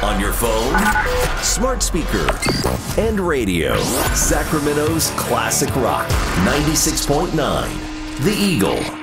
On your phone, smart speaker, and radio. Sacramento's classic rock, 96.9, The Eagle.